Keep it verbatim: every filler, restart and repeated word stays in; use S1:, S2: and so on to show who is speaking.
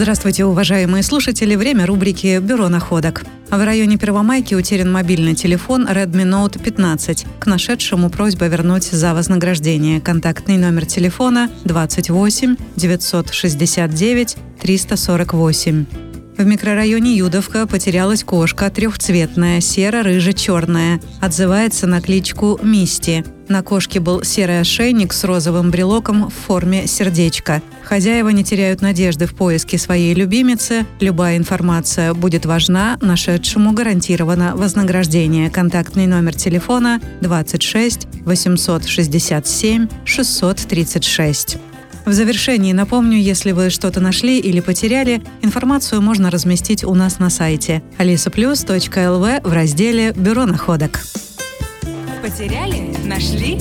S1: Здравствуйте, уважаемые слушатели. Время рубрики «Бюро находок». В районе Первомайки утерян мобильный телефон Redmi Note пятнадцать. К нашедшему просьба вернуть за вознаграждение. Контактный номер телефона двадцать восемь девятьсот шестьдесят девять триста сорок восемь. В микрорайоне Юдовка потерялась кошка трехцветная, серо-рыже-черная. Отзывается на кличку Мисти. На кошке был серый ошейник с розовым брелоком в форме сердечка. Хозяева не теряют надежды в поиске своей любимицы. Любая информация будет важна, нашедшему гарантировано вознаграждение. Контактный номер телефона двадцать шесть восемьсот шестьдесят семь шестьсот тридцать шесть. В завершении напомню, если вы что-то нашли или потеряли, информацию можно разместить у нас на сайте алиса плюс точка эл ви в разделе «Бюро находок».
S2: Потеряли? Нашли?